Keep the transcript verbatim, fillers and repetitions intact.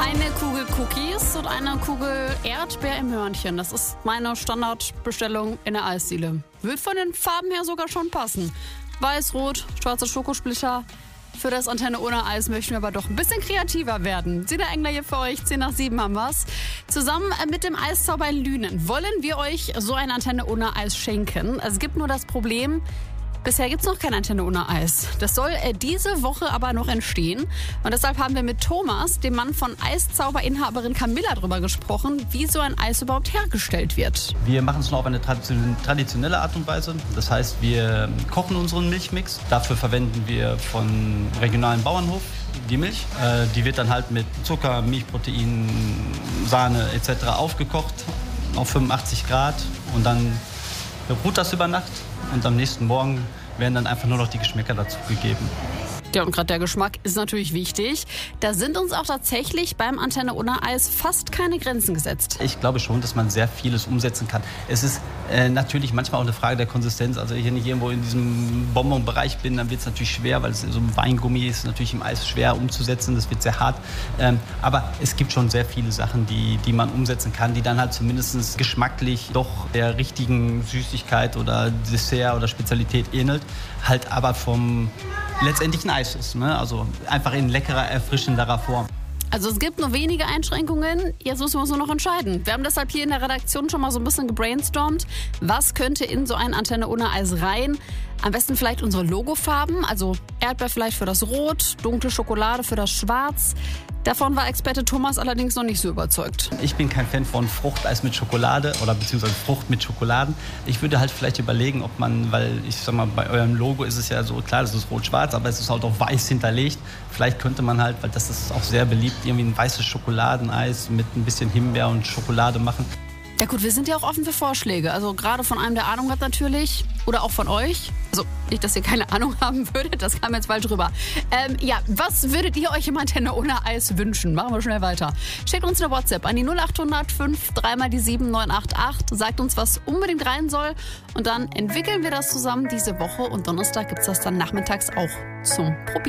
Eine Kugel Cookies und eine Kugel Erdbeer im Hörnchen. Das ist meine Standardbestellung in der Eisdiele. Wird von den Farben her sogar schon passen. Weiß, rot, schwarze Schokosplitter. Für das Antenne ohne Eis möchten wir aber doch ein bisschen kreativer werden. Sina Engler hier für euch, zehn nach sieben haben wir's. Zusammen mit dem Eiszauber in Lünen wollen wir euch so eine Antenne ohne Eis schenken. Es gibt nur das Problem, bisher gibt es noch keine Antenne ohne Eis. Das soll äh, diese Woche aber noch entstehen. Und deshalb haben wir mit Thomas, dem Mann von Eiszauberinhaberin Camilla, darüber gesprochen, wie so ein Eis überhaupt hergestellt wird. Wir machen es noch auf eine traditionelle Art und Weise. Das heißt, wir kochen unseren Milchmix. Dafür verwenden wir von regionalen Bauernhof die Milch. Äh, die wird dann halt mit Zucker, Milchprotein, Sahne et cetera aufgekocht auf fünfundachtzig Grad. Und dann ruht das über Nacht. Und am nächsten Morgen werden dann einfach nur noch die Geschmäcker dazu gegeben. Ja, und gerade der Geschmack ist natürlich wichtig. Da sind uns auch tatsächlich beim Antenne ohne Eis fast keine Grenzen gesetzt. Ich glaube schon, dass man sehr vieles umsetzen kann. Es ist äh, natürlich manchmal auch eine Frage der Konsistenz. Also wenn ich irgendwo in diesem Bonbon-Bereich bin, dann wird es natürlich schwer, weil es so ein Weingummi ist natürlich im Eis schwer umzusetzen. Das wird sehr hart. Ähm, aber es gibt schon sehr viele Sachen, die, die man umsetzen kann, die dann halt zumindest geschmacklich doch der richtigen Süßigkeit oder Dessert oder Spezialität ähnelt. Halt aber vom letztendlich ein Eis ist, ne? Also einfach in leckerer, erfrischenderer Form. Also es gibt nur wenige Einschränkungen, jetzt müssen wir uns nur noch entscheiden. Wir haben deshalb hier in der Redaktion schon mal so ein bisschen gebrainstormt, was könnte in so eine Antenne ohne Eis rein. Am besten vielleicht unsere Logofarben, also Erdbeer vielleicht für das Rot, dunkle Schokolade für das Schwarz. Davon war Experte Thomas allerdings noch nicht so überzeugt. Ich bin kein Fan von Fruchteis mit Schokolade oder beziehungsweise Frucht mit Schokoladen. Ich würde halt vielleicht überlegen, ob man, weil ich sag mal, bei eurem Logo ist es ja so, klar, das ist rot-schwarz, aber es ist halt auch weiß hinterlegt. Vielleicht könnte man halt, weil das ist auch sehr beliebt, irgendwie ein weißes Schokoladeneis mit ein bisschen Himbeer und Schokolade machen. Ja gut, wir sind ja auch offen für Vorschläge. Also gerade von einem, der Ahnung hat natürlich. Oder auch von euch. Also nicht, dass ihr keine Ahnung haben würdet, das kam jetzt falsch rüber. Ähm, ja, was würdet ihr euch im Antenne ohne Eis wünschen? Machen wir schnell weiter. Schickt uns eine WhatsApp an die null acht hundert fünf drei mal die sieben neun acht acht. Sagt uns, was unbedingt rein soll. Und dann entwickeln wir das zusammen diese Woche. Und Donnerstag gibt es das dann nachmittags auch zum Probieren.